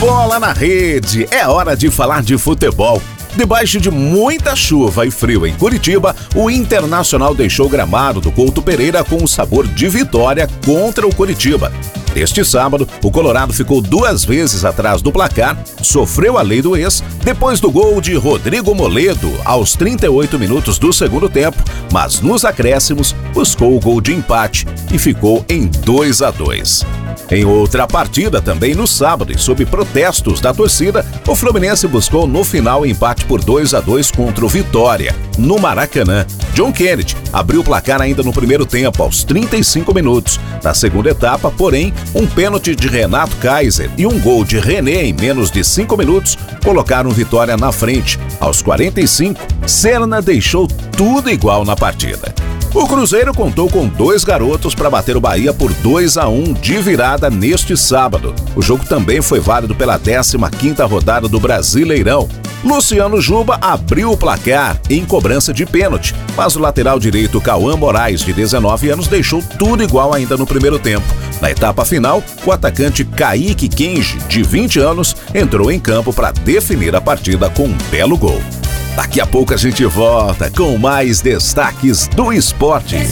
Bola na rede, é hora de falar de futebol. Debaixo de muita chuva e frio em Curitiba, o Internacional deixou o gramado do Couto Pereira com o sabor de vitória contra o Curitiba. Neste sábado, o Colorado ficou 2 vezes atrás do placar, sofreu a lei do ex, depois do gol de Rodrigo Moledo, aos 38 minutos do segundo tempo, mas nos acréscimos buscou o gol de empate e ficou em 2-2. Em outra partida, também no sábado, e sob protestos da torcida, o Fluminense buscou no final empate por 2-2 contra o Vitória, no Maracanã. John Kennedy abriu o placar ainda no primeiro tempo, aos 35 minutos. Na segunda etapa, porém, um pênalti de Renato Kaiser e um gol de René em menos de 5 minutos colocaram Vitória na frente. Aos 45, Serna deixou tudo igual na partida. O Cruzeiro contou com 2 garotos para bater o Bahia por 2-1 de virada neste sábado. O jogo também foi válido pela 15ª rodada do Brasileirão. Luciano Juba abriu o placar em cobrança de pênalti, mas o lateral direito Cauã Moraes, de 19 anos, deixou tudo igual ainda no primeiro tempo. Na etapa final, o atacante Kaique Kenji, de 20 anos, entrou em campo para definir a partida com um belo gol. Daqui a pouco a gente volta com mais destaques do esporte.